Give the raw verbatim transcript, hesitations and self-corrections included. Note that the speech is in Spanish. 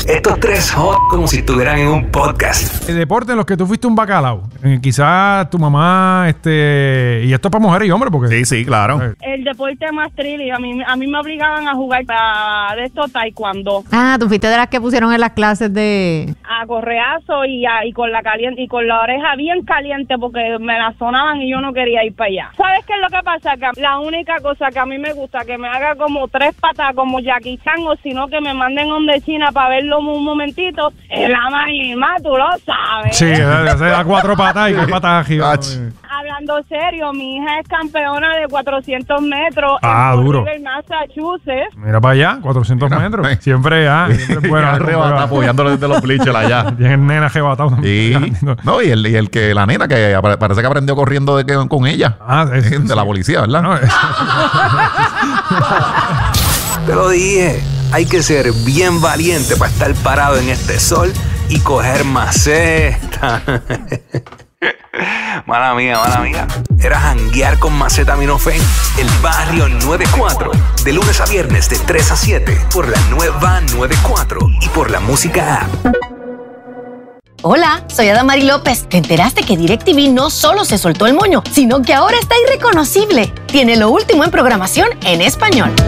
Estos tres hot como si estuvieran en un podcast. El deporte en los que tú fuiste un bacalao. Eh, quizás tu mamá, este... Y esto es para mujeres y hombres, porque... Sí, sí, claro. Eh. El deporte más trilly, a mí, a mí me obligaban a jugar para de esto taekwondo. Ah, tú fuiste de las que pusieron en las clases de... A correazo y, a, y con la caliente y con la oreja bien caliente porque me la sonaban y yo no quería ir para allá. ¿Sabes qué es lo que pasa? Que la única cosa que a mí me gusta que me haga como tres patas como Jackie Chan o sino que me manden donde China para verlo un momentito es la misma, tú lo sabes. Sí, se da cuatro patas y qué patas gigantes. Hablando serio, mi hija es campeona de cuatrocientos metros ah, en duro. en Massachusetts. Mira para allá, cuatrocientos Mira, metros. eh. Siempre, ah, siempre es bueno. Arrebata, apoyándole desde los bleachers allá. Tiene el nena arrebatado también. Sí. No, y el, y el que la nena que parece que aprendió corriendo de que, con ella. Ah, es, de sí. la policía, ¿verdad? No, es... Te lo dije, hay que ser bien valiente para estar parado en este sol y coger maceta. Mala mía, mala mía. Era janguear con Macetaminofen, el barrio noventa y cuatro. De lunes a viernes de tres a siete por la nueva noventa y cuatro y por la música app. Hola, soy Adamari López. ¿Te enteraste que DirecTV no solo se soltó el moño, sino que ahora está irreconocible? Tiene lo último en programación en español.